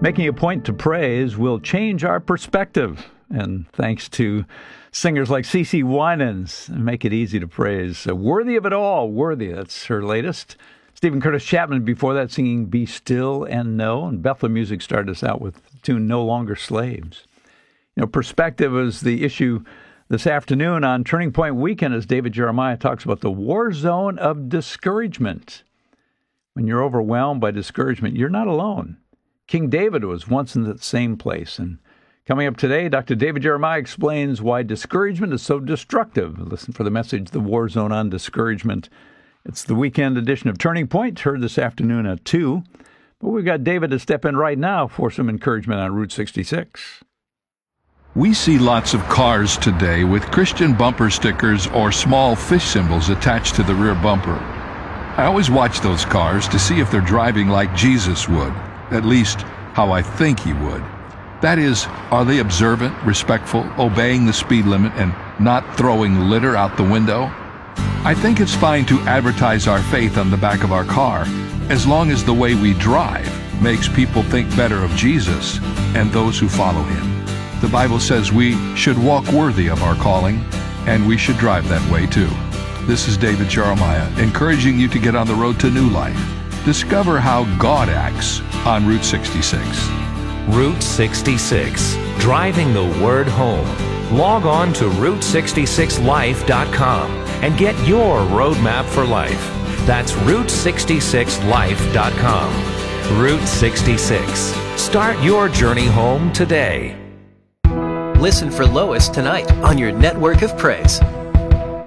Making a point to praise will change our perspective. And thanks to singers like CeCe Winans, make it easy to praise. Worthy of It All, Worthy, that's her latest. Stephen Curtis Chapman before that singing Be Still and Know. And Bethlehem Music started us out with the tune No Longer Slaves. You know, perspective is the issue this afternoon on Turning Point Weekend as David Jeremiah talks about the war zone of discouragement. When you're overwhelmed by discouragement, you're not alone. King David was once in that same place. And coming up today, Dr. David Jeremiah explains why discouragement is so destructive. Listen for the message, The War Zone on Discouragement. It's the weekend edition of Turning Point, heard this afternoon at 2. But we've got David to step in right now for some encouragement on Route 66. We see lots of cars today with Christian bumper stickers or small fish symbols attached to the rear bumper. I always watch those cars to see if they're driving like Jesus would, at least how I think he would. That is, are they observant, respectful, obeying the speed limit, and not throwing litter out the window? I think it's fine to advertise our faith on the back of our car, as long as the way we drive makes people think better of Jesus and those who follow him. The Bible says we should walk worthy of our calling, and we should drive that way too. This is David Jeremiah, encouraging you to get on the road to new life. Discover how God acts on Route 66. Route 66, driving the word home. Log on to Route66Life.com and get your roadmap for life. That's Route66Life.com. Route 66. Start your journey home today. Listen for Lois tonight on your network of praise.